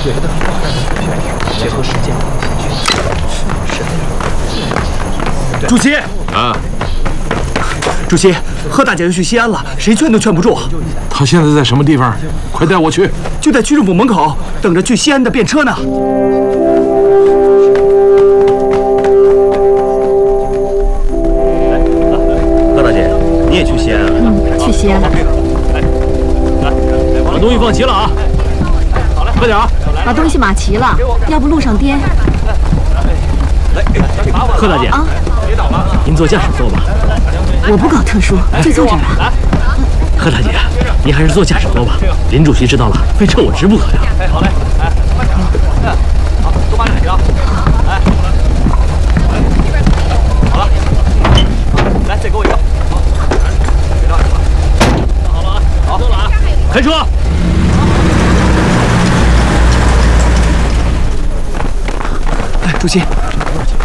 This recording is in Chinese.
结合时间。 主席啊， 主席，贺大姐要去西安了，谁劝都劝不住。 他现在在什么地方？快带我去！ 就在区政府门口等着去西安的便车呢。 贺大姐，你也去西安啊？ 去西安。 把东西放齐了啊！快点啊！ 把东西码齐了，要不路上颠。 贺大姐啊， 您坐驾驶座吧。 我不搞特殊，就坐这儿吧。 贺大姐，您还是坐驾驶座吧。林主席知道了，非撤我职不可呀。哎，好嘞，哎，好，多把点行。哎，好了，来，再给我一个。别着吧。好了啊，好，坐了啊，开车。 哎，主席，